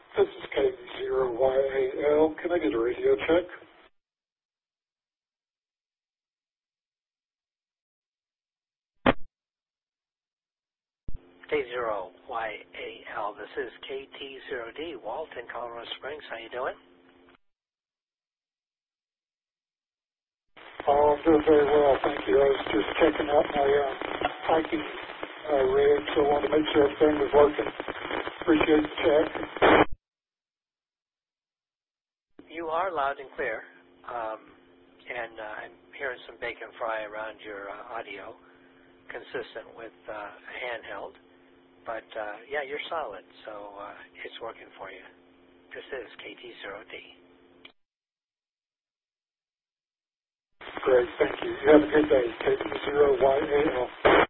This is K0YAL. Can I get a radio check? K0YAL. This is KT0D, Walt in Colorado Springs. How you doing? Oh, I'm doing very well, thank you. I was just checking out my hiking rig, so I wanted to make sure everything was working. Appreciate the check. You are loud and clear, and I'm hearing some bacon fry around your audio, consistent with handheld. But, yeah, you're solid, so it's working for you. This is KT0D. Great, thank you. You have a good day. KT0YAL.